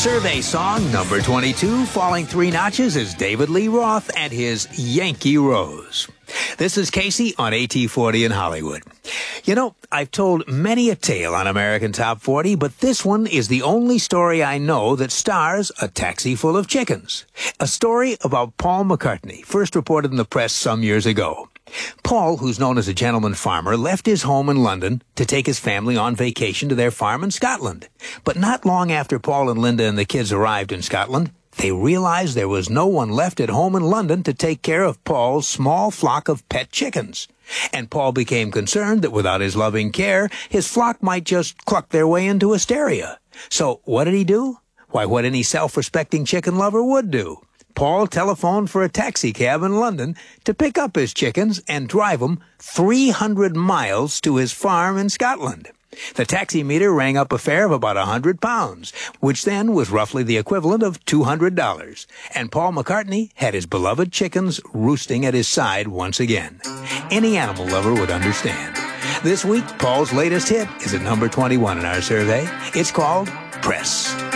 Survey song number 22, falling 3 notches, is David Lee Roth and his Yankee Rose. This is Casey on AT40 in Hollywood. You know, I've told many a tale on American Top 40, but this one is the only story I know that stars a taxi full of chickens. A story about Paul McCartney, first reported in the press some years ago. Paul, who's known as a gentleman farmer, left his home in London to take his family on vacation to their farm in Scotland. But not long after Paul and Linda and the kids arrived in Scotland, they realized there was no one left at home in London to take care of Paul's small flock of pet chickens. And Paul became concerned that without his loving care, his flock might just cluck their way into hysteria. So what did he do? Why, what any self-respecting chicken lover would do. Paul telephoned for a taxi cab in London to pick up his chickens and drive them 300 miles to his farm in Scotland. The taxi meter rang up a fare of about £100, which then was roughly the equivalent of $200. And Paul McCartney had his beloved chickens roosting at his side once again. Any animal lover would understand. This week, Paul's latest hit is at number 21 in our survey. It's called Press.